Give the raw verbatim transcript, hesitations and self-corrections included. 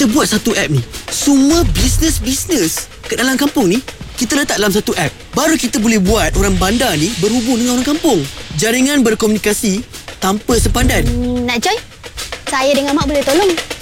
kita buat satu app ni, semua bisnes-bisnes kat dalam kampung ni kita letak dalam satu app. Baru kita boleh buat orang bandar ni berhubung dengan orang kampung. Jaringan berkomunikasi tanpa sepadan. hmm, Nak join? Saya dengan Mak boleh tolong.